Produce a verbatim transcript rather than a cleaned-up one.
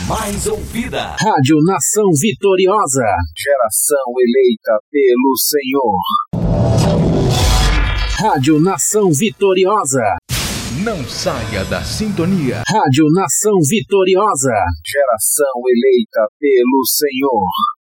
mais ouvida. Rádio Nação Vitoriosa. Geração eleita pelo Senhor. Rádio Nação Vitoriosa. Não saia da sintonia. Rádio Nação Vitoriosa. Geração eleita pelo Senhor.